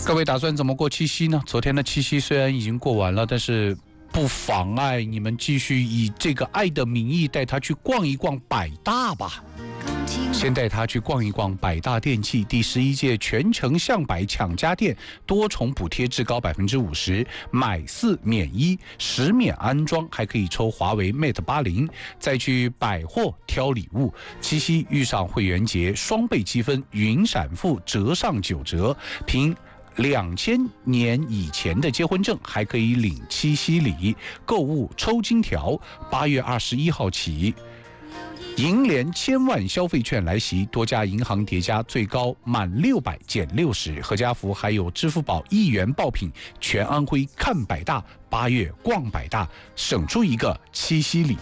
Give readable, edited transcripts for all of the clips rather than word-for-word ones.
各位打算怎么过七夕呢？昨天的七夕虽然已经过完了，但是不妨碍你们继续以这个爱的名义带他去逛一逛百大吧。先带他去逛一逛百大电器第11届全城象百抢家电，多重补贴至高50%，买4免1，10免安装，还可以抽华为 Mate 80。再去百货挑礼物，七夕遇上会员节，双倍积分，云闪付折上9折，凭2000年以前的结婚证还可以领七夕礼，购物抽金条，8月21号起。银联1000万消费券来袭，多家银行叠加，最高满600减60。合家福还有支付宝1元爆品，全安徽看百大，8月逛百大，省出一个七夕礼。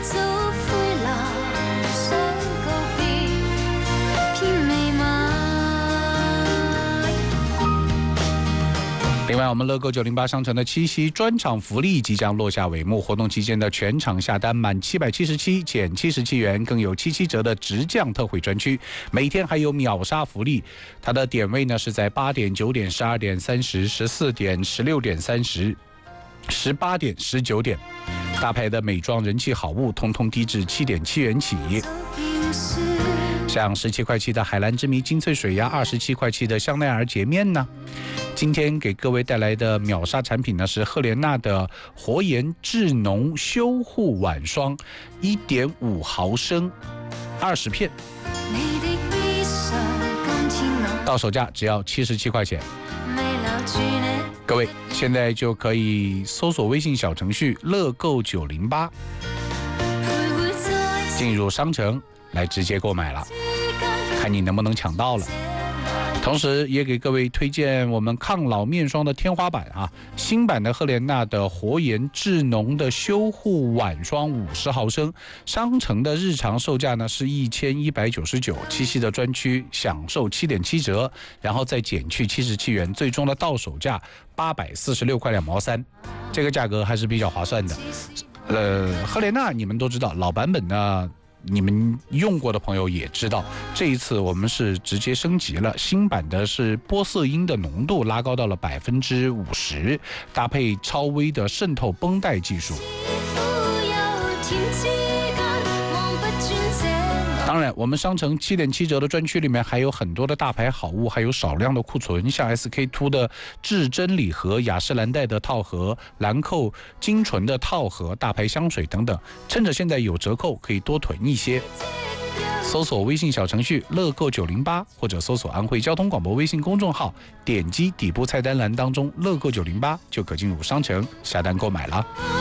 另外，我们乐购908商城的七夕专场福利即将落下帷幕，活动期间的全场下单满777减77元，更有77折的直降特惠专区，每天还有秒杀福利。它的点位呢是在8点、9点、12点、30、14点、16点30、18点、19点。大牌的美妆人气好物，通通低至7.7元起。像17块7的海蓝之谜精粹水呀，27块7的香奈儿洁面呢。今天给各位带来的秒杀产品呢是赫莲娜的活颜智浓修护晚霜，1.5毫升，20片，到手价只要77块钱。各位现在就可以搜索微信小程序乐购908，进入商城来直接购买了，看你能不能抢到了。同时也给各位推荐我们抗老面霜的天花板啊，新版的赫莲娜的活颜智浓的修护晚霜50毫升，商城的日常售价呢是1199，七夕的专区享受7.7折，然后再减去77元，最终的到手价846块2毛3，这个价格还是比较划算的。赫莲娜你们都知道，老版本呢你们用过的朋友也知道，这一次我们是直接升级了，新版的是玻色因的浓度拉高到了50%，搭配超微的渗透绷带技术。当然，我们商城7.7折的专区里面还有很多的大牌好物，还有少量的库存，像 SK2 的至臻礼盒、雅诗兰黛的套盒、兰蔻精纯的套盒、大牌香水等等，趁着现在有折扣，可以多囤一些。搜索微信小程序乐购908，或者搜索安徽交通广播微信公众号，点击底部菜单栏当中乐购908，就可进入商城下单购买了。